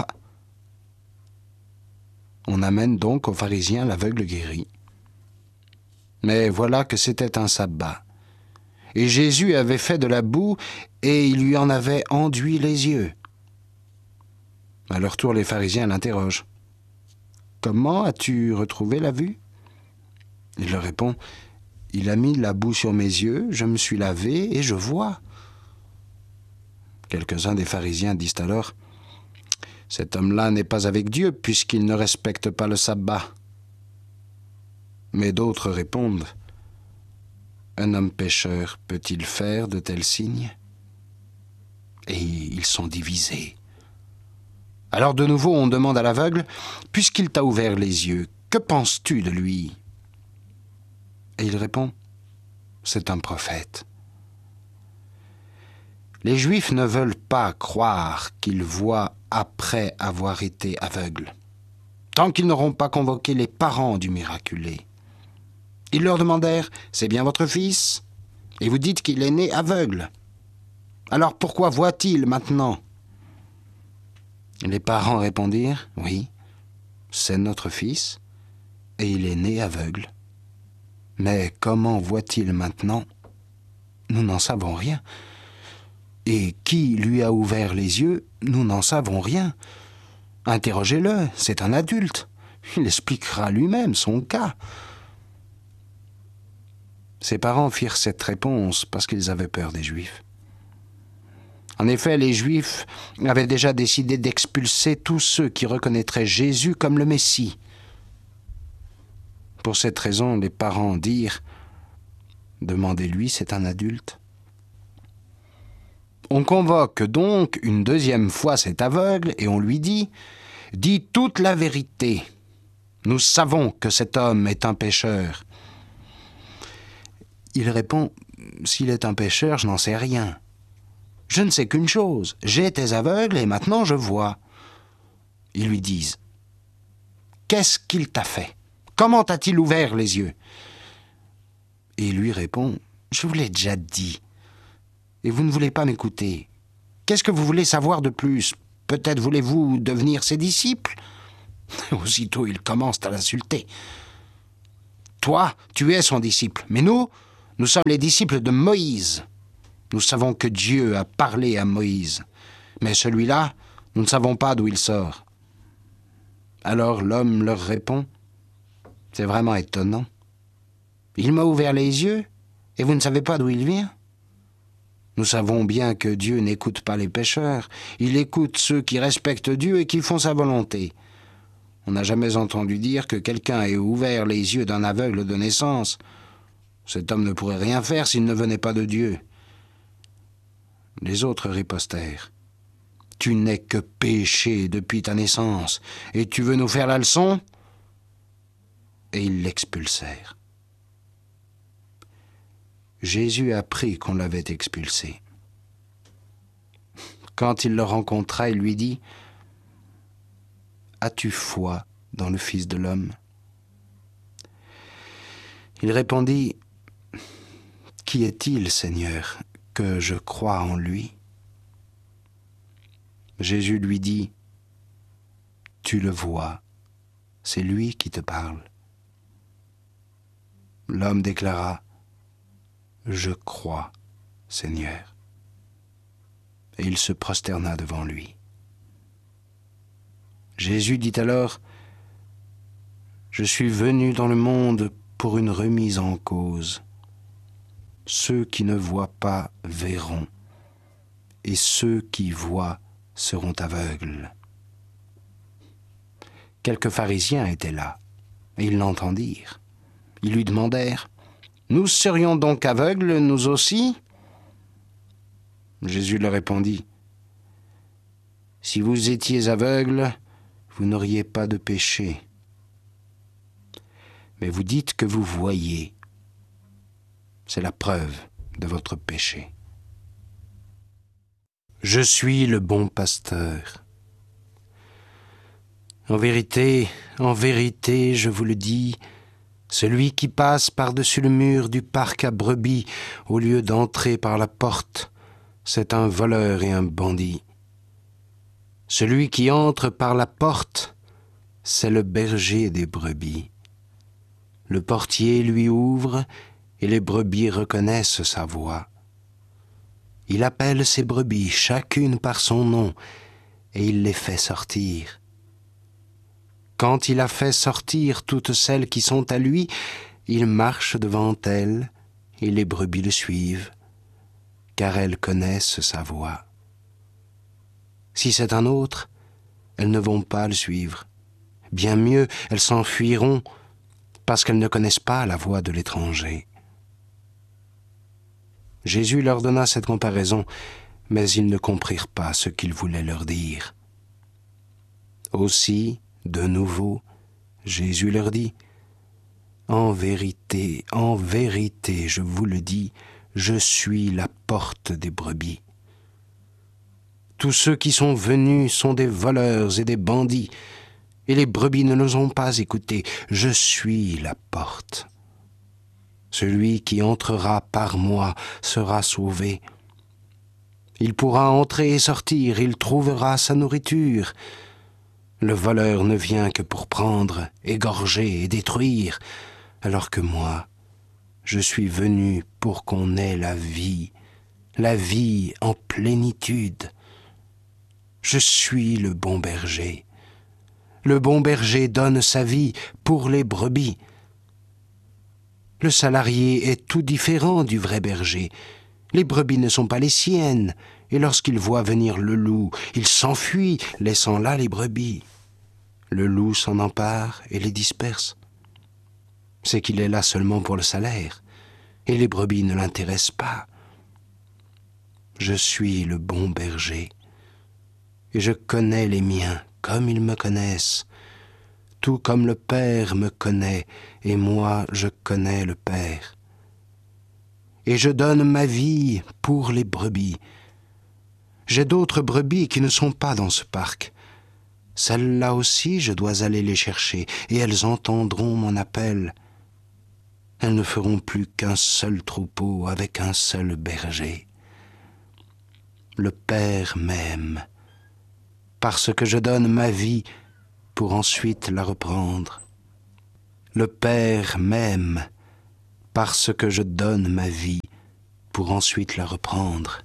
On amène donc aux pharisiens l'aveugle guéri. Mais voilà que c'était un sabbat. Et Jésus avait fait de la boue et il lui en avait enduit les yeux. À leur tour, les pharisiens l'interrogent. « Comment as-tu retrouvé la vue ?» Il leur répond, « Il a mis la boue sur mes yeux, je me suis lavé et je vois. » Quelques-uns des pharisiens disent alors, « Cet homme-là n'est pas avec Dieu puisqu'il ne respecte pas le sabbat. » Mais d'autres répondent, « Un homme pécheur peut-il faire de tels signes ?» Et ils sont divisés. Alors de nouveau on demande à l'aveugle, « Puisqu'il t'a ouvert les yeux, que penses-tu de lui ?» Et il répond, « C'est un prophète. » Les Juifs ne veulent pas croire qu'ils voient après avoir été aveugles, tant qu'ils n'auront pas convoqué les parents du miraculé. Ils leur demandèrent, « C'est bien votre fils ? Et vous dites qu'il est né aveugle. Alors pourquoi voit-il maintenant ?» Les parents répondirent, « Oui, c'est notre fils, et il est né aveugle. Mais comment voit-il maintenant? Nous n'en savons rien. Et qui lui a ouvert les yeux? Nous n'en savons rien. Interrogez-le, c'est un adulte. Il expliquera lui-même son cas. » Ses parents firent cette réponse parce qu'ils avaient peur des Juifs. En effet, les Juifs avaient déjà décidé d'expulser tous ceux qui reconnaîtraient Jésus comme le Messie. Pour cette raison, les parents dirent « Demandez-lui, c'est un adulte. » On convoque donc une deuxième fois cet aveugle et on lui dit « Dis toute la vérité. Nous savons que cet homme est un pécheur. » Il répond « S'il est un pécheur, je n'en sais rien. Je ne sais qu'une chose, j'étais aveugle et maintenant je vois. » Ils lui disent « Qu'est-ce qu'il t'a fait? Comment t'a-t-il ouvert les yeux ?» Et il lui répond « Je vous l'ai déjà dit, et vous ne voulez pas m'écouter. Qu'est-ce que vous voulez savoir de plus? Peut-être voulez-vous devenir ses disciples? Aussitôt, ils commencent à l'insulter. Toi, tu es son disciple, mais nous, nous sommes les disciples de Moïse. Nous savons que Dieu a parlé à Moïse, mais celui-là, nous ne savons pas d'où il sort. Alors l'homme leur répond, « C'est vraiment étonnant. Il m'a ouvert les yeux, et vous ne savez pas d'où il vient? Nous savons bien que Dieu n'écoute pas les pécheurs, il écoute ceux qui respectent Dieu et qui font sa volonté. On n'a jamais entendu dire que quelqu'un ait ouvert les yeux d'un aveugle de naissance. Cet homme ne pourrait rien faire s'il ne venait pas de Dieu. » Les autres ripostèrent. « Tu n'es que péché depuis ta naissance, et tu veux nous faire la leçon ?» Et ils l'expulsèrent. Jésus apprit qu'on l'avait expulsé. Quand il le rencontra, il lui dit, « As-tu foi dans le Fils de l'homme ?» Il répondit, « Qui est-il, Seigneur, que je croie en lui ?» Jésus lui dit, « Tu le vois, c'est lui qui te parle. » L'homme déclara, « Je crois, Seigneur. » Et il se prosterna devant lui. Jésus dit alors, « Je suis venu dans le monde pour une remise en cause. Ceux qui ne voient pas verront, et ceux qui voient seront aveugles. » Quelques pharisiens étaient là, et ils l'entendirent. Ils lui demandèrent, « Nous serions donc aveugles, nous aussi ?» Jésus leur répondit, « Si vous étiez aveugles, vous n'auriez pas de péché. Mais vous dites que vous voyez. C'est la preuve de votre péché. Je suis le bon pasteur. En vérité, en vérité, je vous le dis, celui qui passe par-dessus le mur du parc à brebis au lieu d'entrer par la porte, c'est un voleur et un bandit. Celui qui entre par la porte, c'est le berger des brebis. Le portier lui ouvre et les brebis reconnaissent sa voix. Il appelle ses brebis, chacune par son nom, et il les fait sortir. Quand il a fait sortir toutes celles qui sont à lui, il marche devant elles, et les brebis le suivent, car elles connaissent sa voix. Si c'est un autre, elles ne vont pas le suivre. Bien mieux, elles s'enfuiront, parce qu'elles ne connaissent pas la voix de l'étranger. Jésus leur donna cette comparaison, mais ils ne comprirent pas ce qu'il voulait leur dire. Aussi, de nouveau, Jésus leur dit, « En vérité, en vérité, je vous le dis, je suis la porte des brebis. Tous ceux qui sont venus sont des voleurs et des bandits, et les brebis ne nous ont pas écoutés. Je suis la porte. Celui qui entrera par moi sera sauvé. Il pourra entrer et sortir, il trouvera sa nourriture. Le voleur ne vient que pour prendre, égorger et détruire, alors que moi, je suis venu pour qu'on ait la vie, la vie en plénitude. Je suis le bon berger. Le bon berger donne sa vie pour les brebis. Le salarié est tout différent du vrai berger. Les brebis ne sont pas les siennes, et lorsqu'il voit venir le loup, il s'enfuit, laissant là les brebis. Le loup s'en empare et les disperse. C'est qu'il est là seulement pour le salaire, et les brebis ne l'intéressent pas. Je suis le bon berger, et je connais les miens comme ils me connaissent, tout comme le Père me connaît, et moi je connais le Père. Et je donne ma vie pour les brebis. J'ai d'autres brebis qui ne sont pas dans ce parc. Celles-là aussi, je dois aller les chercher, et elles entendront mon appel. Elles ne feront plus qu'un seul troupeau avec un seul berger. Le Père m'aime, parce que je donne ma vie pour ensuite la reprendre. Le Père m'aime, parce que je donne ma vie pour ensuite la reprendre.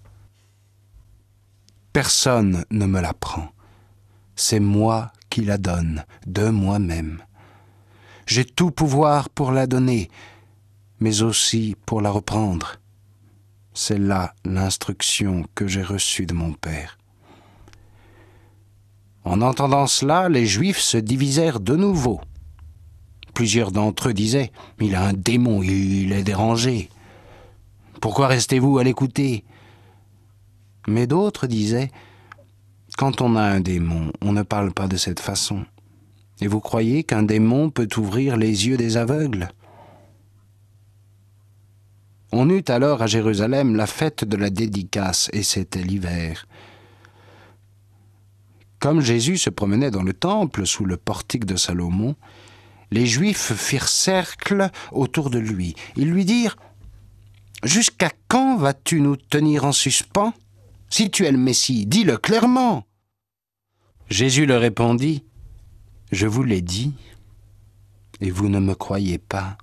Personne ne me la prend. C'est moi qui la donne, de moi-même. J'ai tout pouvoir pour la donner, mais aussi pour la reprendre. C'est là l'instruction que j'ai reçue de mon Père. En entendant cela, les Juifs se divisèrent de nouveau. Plusieurs d'entre eux disaient « Il a un démon, il est dérangé. Pourquoi restez-vous à l'écouter ?» Mais d'autres disaient « Quand on a un démon, on ne parle pas de cette façon. Et vous croyez qu'un démon peut ouvrir les yeux des aveugles ?» On eut alors à Jérusalem la fête de la dédicace, et c'était l'hiver. Comme Jésus se promenait dans le temple sous le portique de Salomon, les Juifs firent cercle autour de lui. Ils lui dirent « Jusqu'à quand vas-tu nous tenir en suspens ? Si tu es le Messie, dis-le clairement !» Jésus leur répondit « Je vous l'ai dit, et vous ne me croyez pas.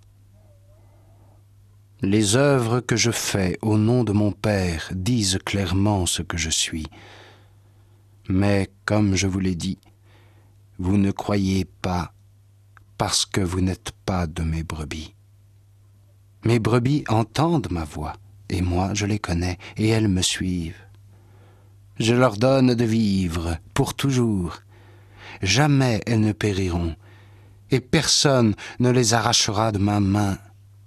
Les œuvres que je fais au nom de mon Père disent clairement ce que je suis. Mais comme je vous l'ai dit, vous ne croyez pas parce que vous n'êtes pas de mes brebis. Mes brebis entendent ma voix, et moi je les connais, et elles me suivent. Je leur donne de vivre pour toujours. Jamais elles ne périront, et personne ne les arrachera de ma main.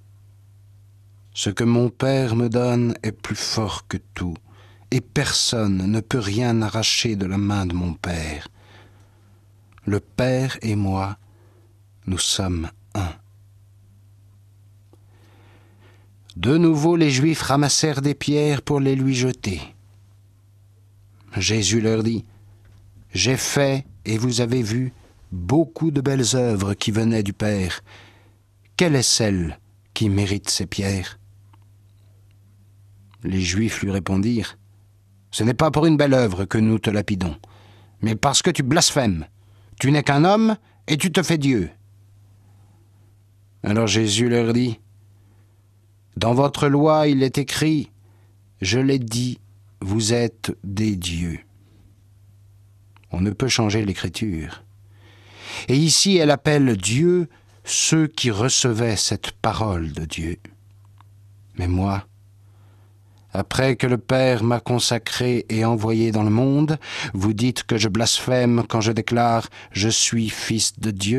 Ce que mon Père me donne est plus fort que tout, et personne ne peut rien arracher de la main de mon Père. Le Père et moi, nous sommes un. De nouveau, les Juifs ramassèrent des pierres pour les lui jeter. Jésus leur dit « J'ai fait, et vous avez vu, beaucoup de belles œuvres qui venaient du Père. Quelle est celle qui mérite ces pierres ?» Les Juifs lui répondirent « Ce n'est pas pour une belle œuvre que nous te lapidons, mais parce que tu blasphèmes. Tu n'es qu'un homme et tu te fais Dieu. » Alors Jésus leur dit « Dans votre loi, il est écrit, je l'ai dit, vous êtes des dieux. » On ne peut changer l'écriture. Et ici, elle appelle Dieu ceux qui recevaient cette parole de Dieu. Mais moi, après que le Père m'a consacré et envoyé dans le monde, vous dites que je blasphème quand je déclare « Je suis fils de Dieu ».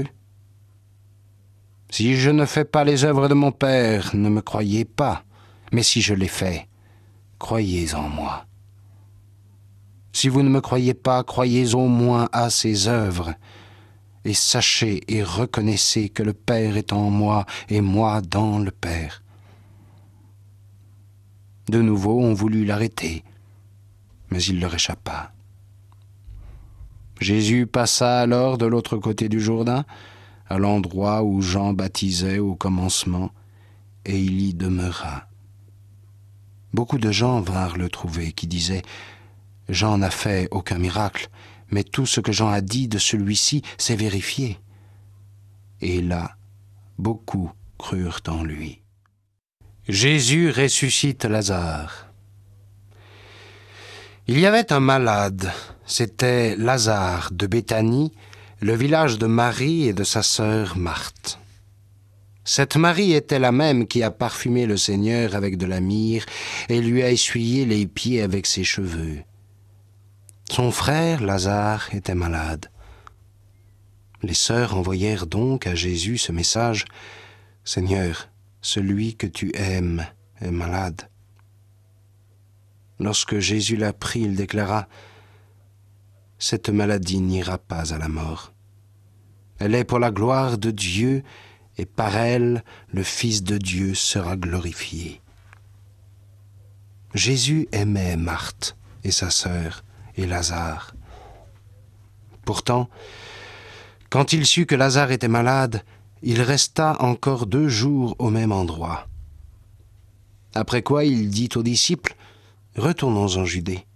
Si je ne fais pas les œuvres de mon Père, ne me croyez pas, mais si je les fais, croyez en moi. Si vous ne me croyez pas, croyez au moins à ces œuvres, et sachez et reconnaissez que le Père est en moi et moi dans le Père. De nouveau, on voulut l'arrêter, mais il leur échappa. Jésus passa alors de l'autre côté du Jourdain, à l'endroit où Jean baptisait au commencement, et il y demeura. Beaucoup de gens vinrent le trouver, qui disaient « Jean n'a fait aucun miracle, mais tout ce que Jean a dit de celui-ci s'est vérifié. » Et là, beaucoup crurent en lui. Jésus ressuscite Lazare. Il y avait un malade, c'était Lazare de Béthanie, le village de Marie et de sa sœur Marthe. Cette Marie était la même qui a parfumé le Seigneur avec de la myrrhe et lui a essuyé les pieds avec ses cheveux. Son frère, Lazare, était malade. Les sœurs envoyèrent donc à Jésus ce message « Seigneur, celui que tu aimes est malade. » Lorsque Jésus l'apprit, il déclara « Cette maladie n'ira pas à la mort. Elle est pour la gloire de Dieu, et par elle, le Fils de Dieu sera glorifié. » Jésus aimait Marthe et sa sœur et Lazare. Pourtant, quand il sut que Lazare était malade, il resta encore deux jours au même endroit. Après quoi il dit aux disciples « Retournons en Judée. »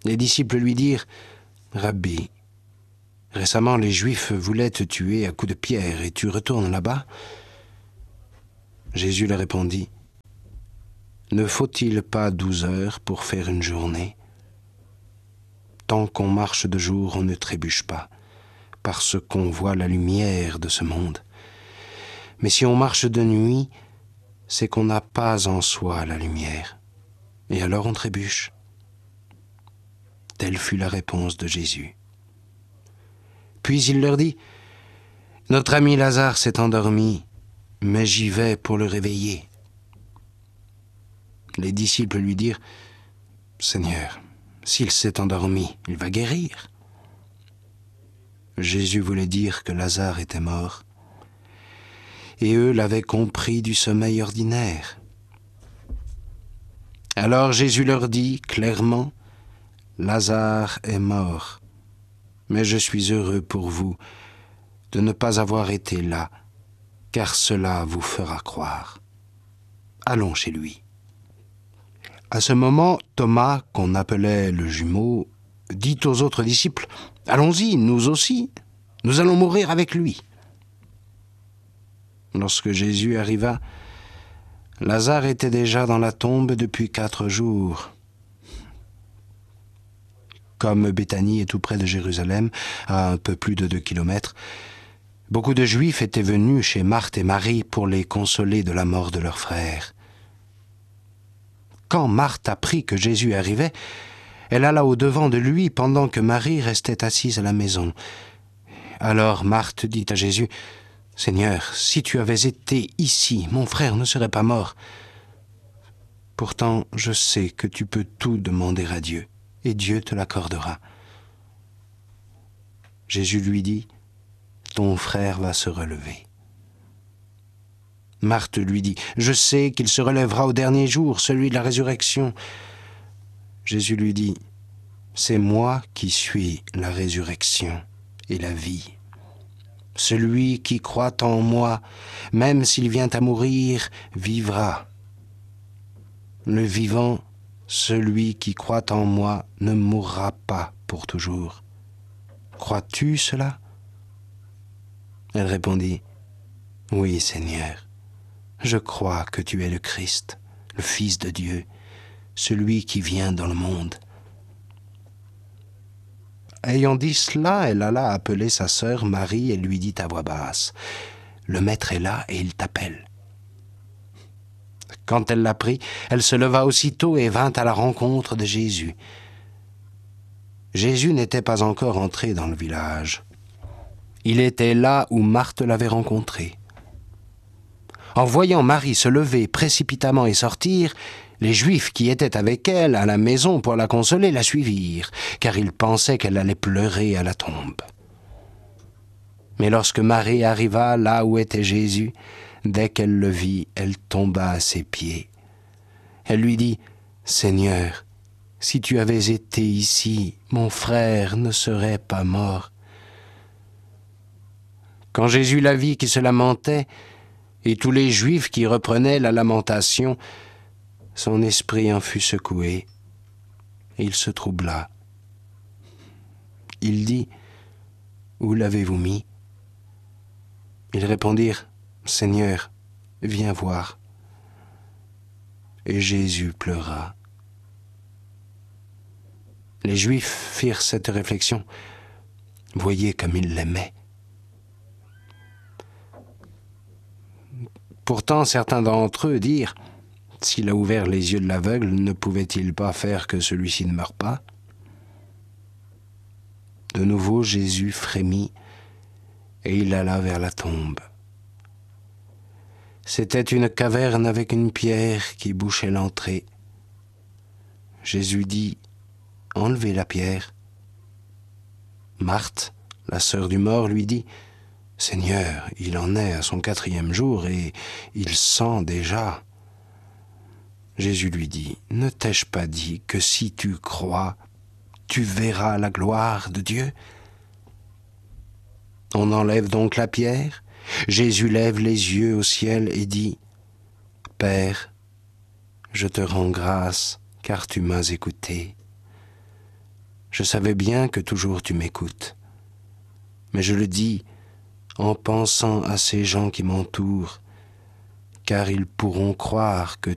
Les disciples lui dirent « Rabbi, récemment les Juifs voulaient te tuer à coups de pierre et tu retournes là-bas ?» Jésus leur répondit « Ne faut-il pas douze heures pour faire une journée ? Tant qu'on marche de jour, on ne trébuche pas, parce qu'on voit la lumière de ce monde. Mais si on marche de nuit, c'est qu'on n'a pas en soi la lumière, et alors on trébuche. » Telle fut la réponse de Jésus. Puis il leur dit « Notre ami Lazare s'est endormi, mais j'y vais pour le réveiller. » Les disciples lui dirent « Seigneur, s'il s'est endormi, il va guérir. » Jésus voulait dire que Lazare était mort, et eux l'avaient compris du sommeil ordinaire. Alors Jésus leur dit clairement « Lazare est mort, mais je suis heureux pour vous de ne pas avoir été là, car cela vous fera croire. Allons chez lui. » À ce moment, Thomas, qu'on appelait le jumeau, dit aux autres disciples « Allons-y, nous aussi, nous allons mourir avec lui. » Lorsque Jésus arriva, Lazare était déjà dans la tombe depuis quatre jours. Comme Béthanie est tout près de Jérusalem, à un peu plus de deux kilomètres, beaucoup de Juifs étaient venus chez Marthe et Marie pour les consoler de la mort de leur frère. Quand Marthe apprit que Jésus arrivait, elle alla au-devant de lui pendant que Marie restait assise à la maison. Alors Marthe dit à Jésus « Seigneur, si tu avais été ici, mon frère ne serait pas mort. Pourtant, je sais que tu peux tout demander à Dieu, et Dieu te l'accordera. » Jésus lui dit « Ton frère va se relever. » Marthe lui dit « Je sais qu'il se relèvera au dernier jour, celui de la résurrection. » Jésus lui dit « C'est moi qui suis la résurrection et la vie. Celui qui croit en moi, même s'il vient à mourir, vivra. Le vivant, celui qui croit en moi, ne mourra pas pour toujours. Crois-tu cela ?» Elle répondit « Oui, Seigneur. Je crois que tu es le Christ, le Fils de Dieu, celui qui vient dans le monde. » Ayant dit cela, elle alla appeler sa sœur Marie et lui dit à voix basse « Le Maître est là et il t'appelle. » Quand elle l'apprit, elle se leva aussitôt et vint à la rencontre de Jésus. Jésus n'était pas encore entré dans le village. Il était là où Marthe l'avait rencontré. En voyant Marie se lever précipitamment et sortir, les Juifs qui étaient avec elle à la maison pour la consoler la suivirent, car ils pensaient qu'elle allait pleurer à la tombe. Mais lorsque Marie arriva là où était Jésus, dès qu'elle le vit, elle tomba à ses pieds. Elle lui dit « Seigneur, si tu avais été ici, mon frère ne serait pas mort. » Quand Jésus la vit qui se lamentait, et tous les Juifs qui reprenaient la lamentation, son esprit en fut secoué, et il se troubla. Il dit « Où l'avez-vous mis ?» Ils répondirent « Seigneur, viens voir. » Et Jésus pleura. Les Juifs firent cette réflexion. Voyez comme il l'aimait. Pourtant, certains d'entre eux dirent « S'il a ouvert les yeux de l'aveugle, ne pouvait-il pas faire que celui-ci ne meure pas ?» De nouveau, Jésus frémit et il alla vers la tombe. C'était une caverne avec une pierre qui bouchait l'entrée. Jésus dit « Enlevez la pierre. » Marthe, la sœur du mort, lui dit « Seigneur, il en est à son quatrième jour et il sent déjà. » Jésus lui dit « Ne t'ai-je pas dit que si tu crois, tu verras la gloire de Dieu ?» On enlève donc la pierre. Jésus lève les yeux au ciel et dit « Père, je te rends grâce car tu m'as écouté. Je savais bien que toujours tu m'écoutes. Mais je le dis en pensant à ces gens qui m'entourent, car ils pourront croire que